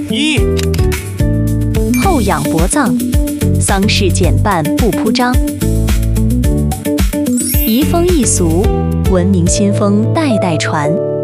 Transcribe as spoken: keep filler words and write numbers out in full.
一。 后仰薄葬，丧事简办不铺张。移风易俗，文明新风代代传。